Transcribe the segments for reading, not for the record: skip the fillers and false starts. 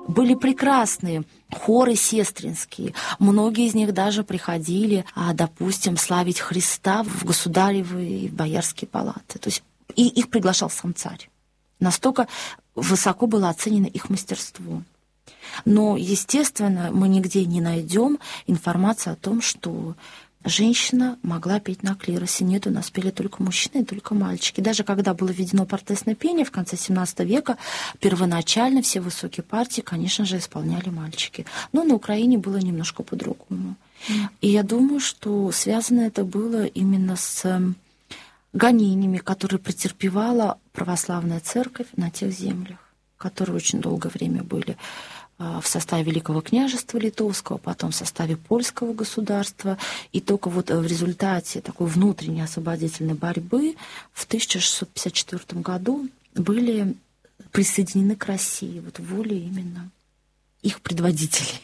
Были прекрасные хоры сестринские. Многие из них даже приходили, допустим, славить Христа в государевы и в боярские палаты. То есть и их приглашал сам царь. Настолько высоко было оценено их мастерство. Но, естественно, мы нигде не найдем информации о том, что женщина могла петь на клиросе. Нет, у нас пели только мужчины и только мальчики. Даже когда было введено партесное пение в конце XVII века, первоначально все высокие партии, конечно же, исполняли мальчики. Но на Украине было немножко по-другому. И я думаю, что связано это было именно с гонениями, которые претерпевала православная церковь на тех землях, которые очень долгое время были в составе Великого княжества Литовского, потом в составе польского государства. И только вот в результате такой внутренней освободительной борьбы в 1654 году были присоединены к России, вот волей именно их предводителей.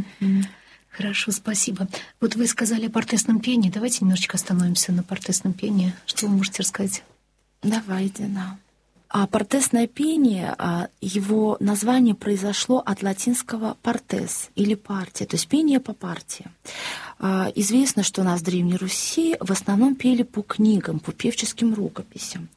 Хорошо, спасибо. Вот вы сказали о партесном пении. Давайте немножечко остановимся на партесном пении. Что вы можете рассказать? Давайте, да. А партесное пение, его название произошло от латинского «партес» или «партия», то есть пение по партии. Известно, что у нас в Древней Руси в основном пели по книгам, по певческим рукописям.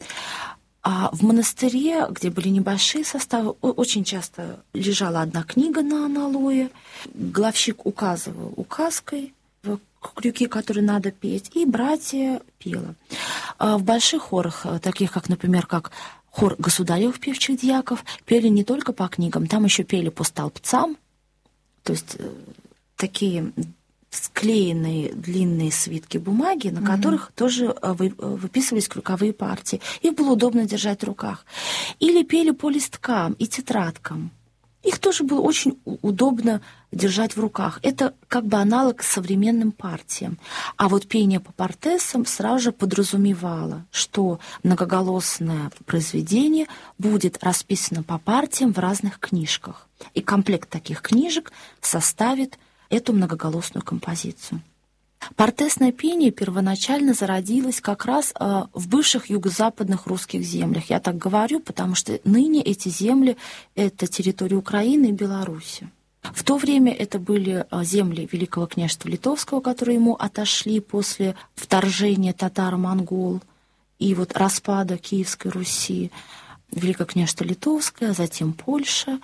А в монастыре, где были небольшие составы, очень часто лежала одна книга на аналое, главщик указывал указкой в крюки, которые надо петь, и братья пела. В больших хорах, таких как, например, как хор государевых певчих дьяков, пели не только по книгам, там еще пели по столбцам, то есть такие склеенные длинные свитки бумаги, на которых тоже выписывались крюковые партии. Их было удобно держать в руках. Или пели по листкам и тетрадкам. Их тоже было очень удобно держать в руках. Это как бы аналог современным партиям. А вот пение по партесам сразу же подразумевало, что многоголосное произведение будет расписано по партиям в разных книжках. И комплект таких книжек составит эту многоголосную композицию. Партесное пение первоначально зародилось как раз в бывших юго-западных русских землях. Я так говорю, потому что ныне эти земли — это территория Украины и Беларуси. В то время это были земли Великого княжества Литовского, которые ему отошли после вторжения татаро-монгол и вот распада Киевской Руси, Великое княжество Литовское, а затем Польша.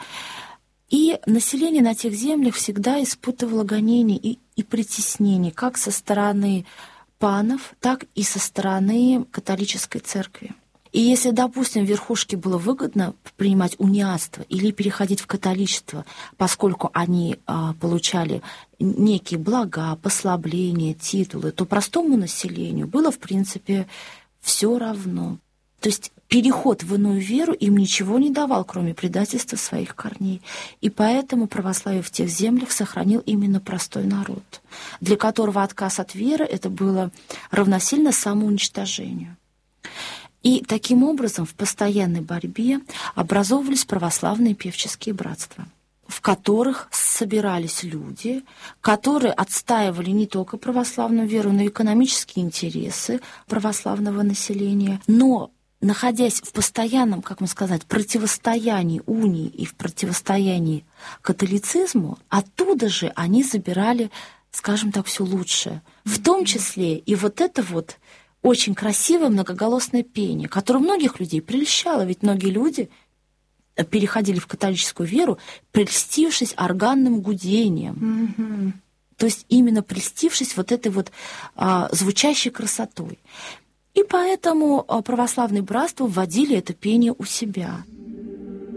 И население на тех землях всегда испытывало гонения и притеснения как со стороны панов, так и со стороны католической церкви. И если, допустим, верхушке было выгодно принимать униатство или переходить в католичество, поскольку они получали некие блага, послабления, титулы, то простому населению было, в принципе, все равно. То есть переход в иную веру им ничего не давал, кроме предательства своих корней. И поэтому православие в тех землях сохранил именно простой народ, для которого отказ от веры это было равносильно самоуничтожению. И таким образом в постоянной борьбе образовывались православные певческие братства, в которых собирались люди, которые отстаивали не только православную веру, но и экономические интересы православного населения, но находясь в постоянном, как вам сказать, противостоянии унии и в противостоянии католицизму, оттуда же они забирали, скажем так, все лучшее. В том числе и вот это вот очень красивое многоголосное пение, которое многих людей прельщало, ведь многие люди переходили в католическую веру, прельстившись органным гудением. То есть именно прельстившись вот этой вот звучащей красотой. И поэтому православные братства вводили это пение у себя.